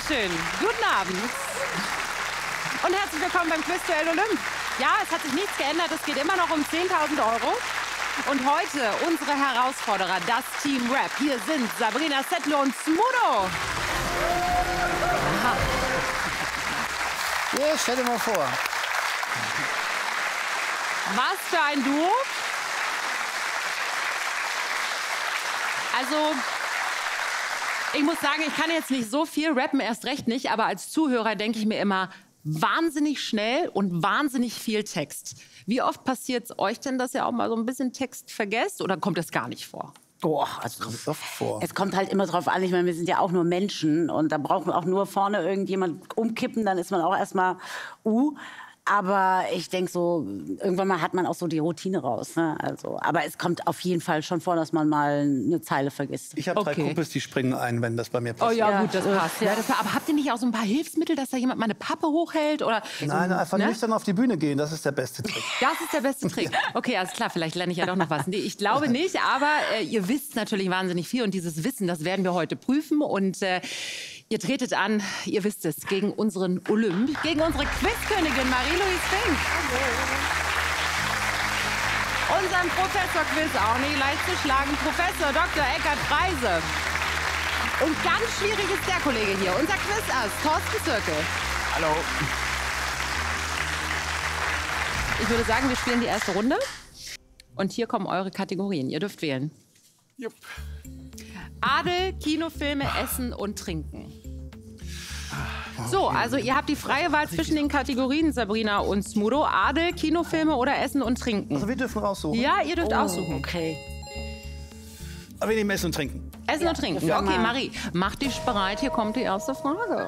Dankeschön. Guten Abend. Und herzlich willkommen beim Quiz Duell Olymp. Ja, es hat sich nichts geändert. Es geht immer noch um 10.000 €. Und heute unsere Herausforderer, das Team Rap. Hier sind Sabrina Settler und Smudo. Aha. Ja, stell dir mal vor. Was für ein Duo. Also, ich muss sagen, ich kann jetzt nicht so viel rappen, erst recht nicht. Aber als Zuhörer denke ich mir immer, wahnsinnig schnell und wahnsinnig viel Text. Wie oft passiert es euch denn, dass ihr auch mal so ein bisschen Text vergesst? Oder kommt das gar nicht vor? Boah, also Kommt oft vor. es kommt halt immer drauf an. Ich meine, wir sind ja auch nur Menschen und da brauchen wir auch nur vorne irgendjemand umkippen, dann ist man auch erstmal Aber ich denke so, irgendwann mal hat man auch so die Routine raus. Ne? Also, aber es kommt auf jeden Fall schon vor, dass man mal eine Zeile vergisst. Ich habe 3 Kumpels, die springen ein, wenn das bei mir Oh passiert. ja, gut, das passt. Ja, aber habt ihr nicht auch so ein paar Hilfsmittel, dass da jemand mal eine Pappe hochhält? Oder Nein, so, einfach nüchtern auf die Bühne gehen, das ist der beste Trick. Das ist der beste Trick. Okay, alles klar, vielleicht lerne ich ja doch noch was. Nee, ich glaube nicht, aber ihr wisst natürlich wahnsinnig viel. Und dieses Wissen, das werden wir heute prüfen. Und ihr tretet an, ihr wisst es, gegen unseren Olymp, gegen unsere Quizkönigin Marie-Louise Fink. Unseren Professor-Quiz, auch nicht leicht zu schlagen, Professor Dr. Eckhard Freise. Und ganz schwierig ist der Kollege hier, unser Quizass, Thorsten Zirkel. Hallo. Ich würde sagen, wir spielen die erste Runde. Und hier kommen eure Kategorien. Ihr dürft wählen. Jupp. Adel, Kinofilme, Essen und Trinken. So, also ihr habt die freie Wahl zwischen den Kategorien, Sabrina und Smudo. Adel, Kinofilme oder Essen und Trinken. Also wir dürfen raussuchen. Ja, ihr dürft aussuchen. Okay. Aber wir nehmen Essen und Trinken. Essen und Trinken. wir Okay, fangen an. Marie, mach dich bereit. Hier kommt die erste Frage.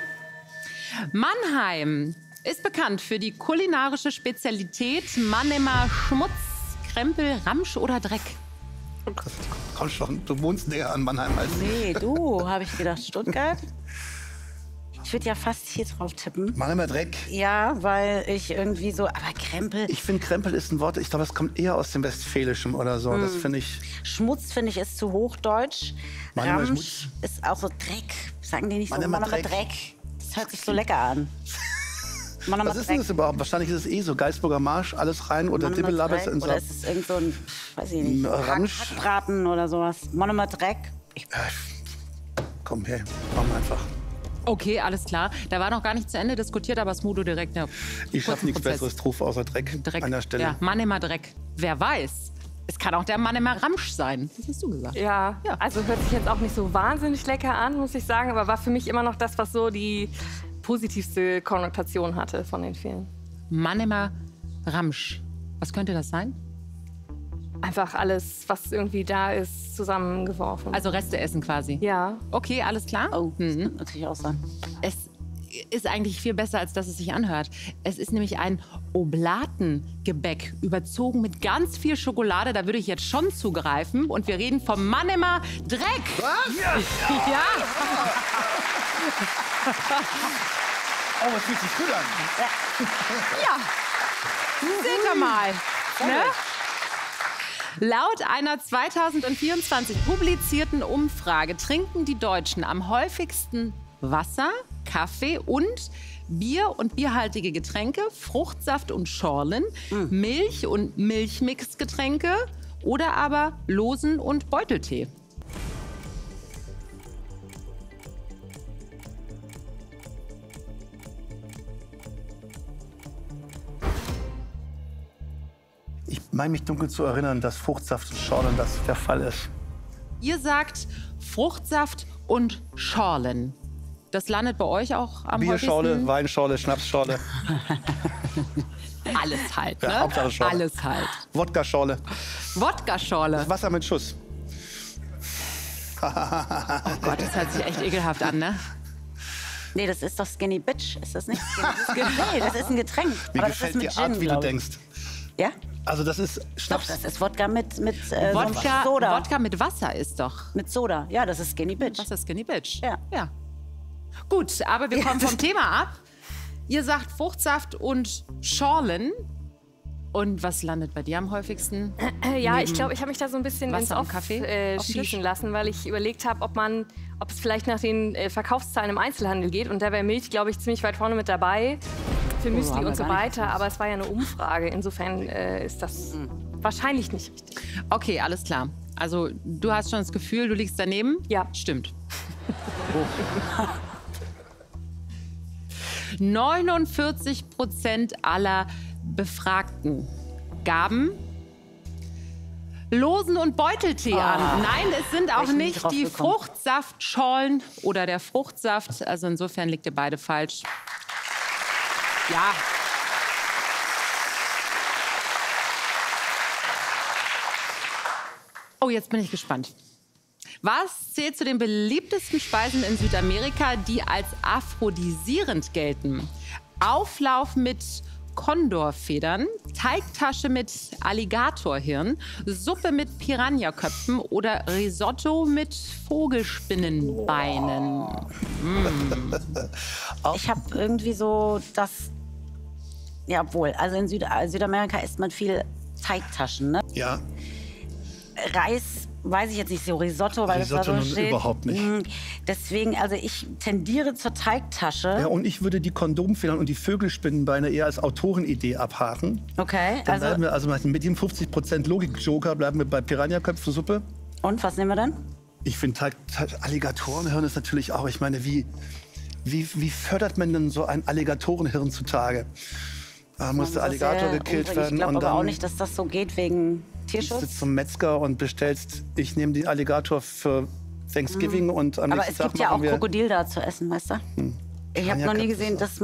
Mannheim ist bekannt für die kulinarische Spezialität Mannheimer Schmutz, Krempel, Ramsch oder Dreck. Komm schon, du wohnst näher an Mannheim als ich. Nee, du, habe ich gedacht, Stuttgart. Ich würde ja fast hier drauf tippen. Mannheimer Dreck. Ja, weil ich irgendwie so, aber Krempel, Ich finde, Krempel ist ein Wort, ich glaube, es kommt eher aus dem Westfälischen oder so. Das finde ich... Schmutz finde ich ist zu hochdeutsch. Mannheimer Ramsch Schmutz. ist auch so Dreck. Sagen die nicht so Mannheimer Mannheimer Dreck. Dreck? Das hört sich so lecker an. Mannheimer Was ist denn das überhaupt? Wahrscheinlich ist es eh so Geisburger Marsch, alles rein oder Mannheimer Dibbelabbes Dreck. in so... Oder ist es irgend so ein, weiß ich nicht, Ramsch? Hackbraten oder sowas. Mannheimer Dreck. Komm her, komm einfach. Okay, alles klar. Da war noch gar nicht zu Ende diskutiert, aber Smudo direkt eine Ich schaffe nichts Prozess. Besseres drauf außer Dreck, Dreck. an der Stelle. Ja, Mannheimer Dreck. Wer weiß? Es kann auch der Mannheimer Ramsch sein. Das hast du gesagt. Ja, also hört sich jetzt auch nicht so wahnsinnig lecker an, muss ich sagen, aber war für mich immer noch das, was so die positivste Konnotation hatte von den vielen. Mannheimer Ramsch. Was könnte das sein? Einfach alles, was irgendwie da ist, zusammengeworfen. Also Reste essen quasi. ja. Okay, alles klar. Oh, das kann natürlich auch sein. Es ist eigentlich viel besser, als dass es sich anhört. Es ist nämlich ein Oblatengebäck, überzogen mit ganz viel Schokolade. Da würde ich jetzt schon zugreifen. Und wir reden vom Mannheimer Dreck. Was? Ja. Oh, das fühlt sich gut an. Ja. Seht ihr mal. Ne? Laut einer 2024 publizierten Umfrage trinken die Deutschen am häufigsten Wasser, Kaffee und Bier und bierhaltige Getränke, Fruchtsaft und Schorlen, Milch und Milchmixgetränke oder aber Losen und Beuteltee. Ich meine mich dunkel zu erinnern, dass Fruchtsaft und Schorlen das der Fall ist. Ihr sagt Fruchtsaft und Schorlen. Das landet bei euch auch am Bierschorle, häufigsten? Weinschorle, Schnapsschorle, Alles halt, ne? Ja, Hauptsache Schorle. Alles halt. Wodka-Schorle, Wodka-Schorle. Wasser mit Schuss. Oh Gott, das hört sich echt ekelhaft an, ne? Nee, das ist doch Skinny Bitch. Ist das nicht Skinny Bitch? Nee, das ist ein Getränk. Mir aber das ist gefällt mit die Art, Gin, wie du glaub ich. denkst. Ja? Also das ist Doch, Schnaps. das ist Wodka mit so einem Wodka, Soda. Wodka mit Wasser ist doch. Mit Soda. Ja, das ist Skinny Bitch. Was ist Skinny Bitch? Ja. Ja. Gut, aber wir kommen vom Thema ab. Ihr sagt Fruchtsaft und Schorlen. Und was landet bei dir am häufigsten? Ja, ich glaube, ich habe mich da so ein bisschen Wasser ins und Off Kaffee auf dem Tisch? schießen lassen, weil ich überlegt habe, ob ob es vielleicht nach den Verkaufszahlen im Einzelhandel geht. Und da wäre Milch, glaube ich, ziemlich weit vorne mit dabei. Für Müsli haben wir und so gar nicht weiter. Aber es war ja eine Umfrage. Insofern ist das wahrscheinlich nicht richtig. Okay, alles klar. Also du hast schon das Gefühl, du liegst daneben? Ja. Stimmt. 49% aller Befragten gaben Losen- und Beuteltee an. Nein, es sind auch ich nie nicht drauf die gekommen. Fruchtsaftschorlen oder der Fruchtsaft. Also insofern liegt ihr beide falsch. Ja. Oh, jetzt bin ich gespannt. Was zählt zu den beliebtesten Speisen in Südamerika, die als aphrodisierend gelten? Auflauf mit Kondorfedern, Teigtasche mit Alligatorhirn, Suppe mit Piranhaköpfen oder Risotto mit Vogelspinnenbeinen. Ich habe irgendwie so das, ja obwohl, also in Südamerika isst man viel Teigtaschen, ne? Ja, Reis weiß ich jetzt nicht, so Risotto, weil Risotto das da nun so steht. überhaupt nicht. Deswegen, also ich tendiere zur Teigtasche. ja, und ich würde die Kondomfedern und die Vögelspinnenbeine eher als Autorenidee abhaken. Okay, Dann also bleiben wir, also mit dem 50% Logik-Joker bleiben wir bei Piranhaköpfe-Suppe. und was nehmen wir dann? Ich finde, Alligatorenhirn ist natürlich auch, ich meine, wie fördert man denn so ein Alligatorenhirn zutage? Da muss der Alligator gekillt werden Ich glaube und aber auch dann nicht, dass das so geht wegen Tierschutz. sitzt zum Metzger und bestellst, ich nehme den Alligator für Thanksgiving und am Aber nächsten es Tag gibt ja auch machen wir... Krokodil da zu essen, weißt du? Ich habe noch nie gesehen, dass